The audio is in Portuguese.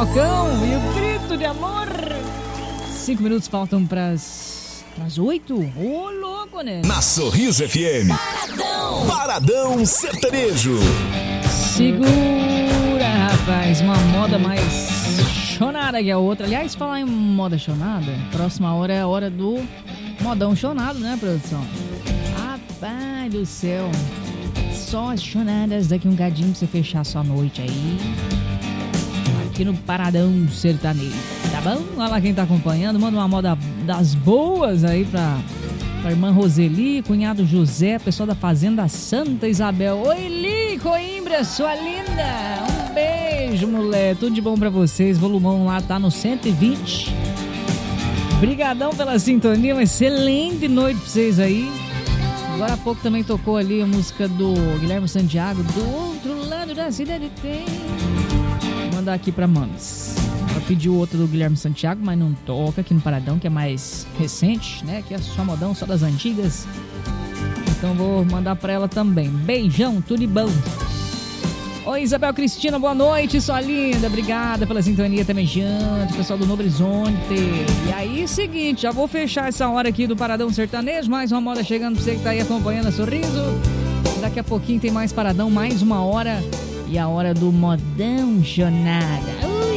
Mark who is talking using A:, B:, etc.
A: Minhocão e o grito de amor. 5 minutos faltam pras 8. Ô, louco, né?
B: Na Sorriso FM. Paradão Sertanejo.
A: Segura, rapaz. Uma moda mais chonada que a outra. Aliás, falar em moda chonada, próxima hora é a hora do modão chonado, né, produção? Rapaz do céu. Só as chonadas daqui um gadinho pra você fechar sua noite aí. Aqui no Paradão Sertanejo, tá bom? Olha lá quem tá acompanhando. Manda uma moda das boas aí pra irmã Roseli, cunhado José, pessoal da Fazenda Santa Isabel. Oi, Li Coimbra, sua linda. Um beijo, mulher. Tudo de bom pra vocês. Volumão lá tá no 120. Brigadão pela sintonia. Uma excelente noite pra vocês aí. Agora há pouco também tocou ali a música do Guilherme Santiago, Do Outro Lado da Cidade Tem. Vou mandar aqui pra Mames. Ela pediu outra do Guilherme Santiago, mas não toca aqui no Paradão, que é mais recente, né? Que é só modão, só das antigas. Então vou mandar pra ela também. Beijão, tudo de bom. Oi, Isabel Cristina, boa noite, sua linda. Obrigada pela sintonia também, junto, pessoal do Novo Horizonte. E aí, seguinte, já vou fechar essa hora aqui do Paradão Sertanejo. Mais uma moda chegando pra você que tá aí acompanhando a Sorriso. Daqui a pouquinho tem mais Paradão, mais uma hora. E a hora do modão chonada.